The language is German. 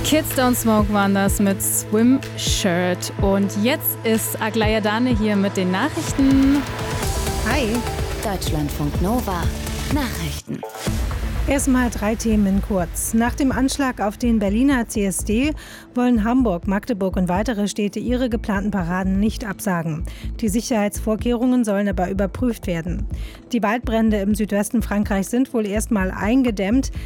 Kids Don't Smoke waren das mit Swim Shirt. Und jetzt ist Aglaya Dane hier mit den Nachrichten. Hi. Deutschlandfunk Nova. Nachrichten. Erstmal 3 Themen kurz. Nach dem Anschlag auf den Berliner CSD wollen Hamburg, Magdeburg und weitere Städte ihre geplanten Paraden nicht absagen. Die Sicherheitsvorkehrungen sollen aber überprüft werden. Die Waldbrände im Südwesten Frankreichs sind wohl erstmal eingedämmt.